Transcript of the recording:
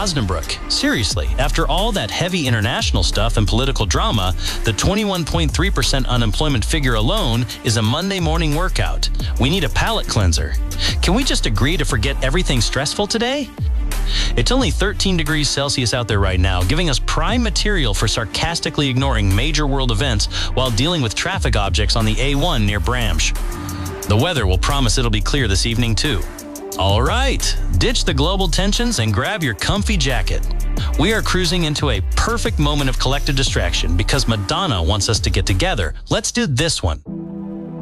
Osnabrück. Seriously, after all that heavy international stuff and political drama, the 21.3% unemployment figure alone is a Monday morning workout. We need a palate cleanser. Can we just agree to forget everything stressful today? It's only 13 degrees Celsius out there right now, giving us prime material for sarcastically ignoring major world events while dealing with traffic objects on the A1 near Bramsch. The weather will promise it'll be clear this evening too. All right, ditch the global tensions and grab your comfy jacket. We are cruising into a perfect moment of collective distraction because Madonna wants us to get together. Let's do this one.